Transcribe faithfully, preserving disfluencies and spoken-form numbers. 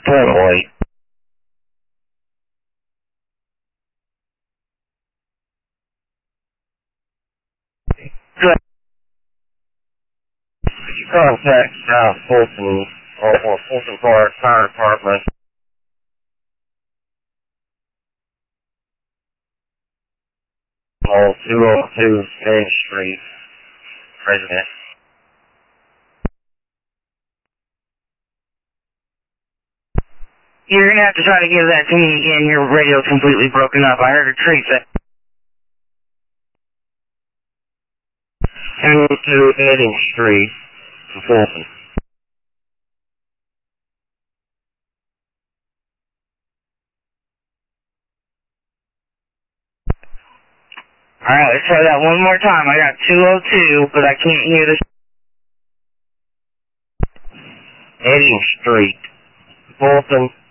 Totally. Good. You contact South Fulton or, or Fulton Park Fire Department. On two oh two Main Street, President. You're gonna have to try to give that to me again. Your radio's completely broken up. I heard a tree say. two oh two Main Street, Fulton. Alright, let's try that one more time. I got two oh two, but I can't hear the Main Street, Fulton.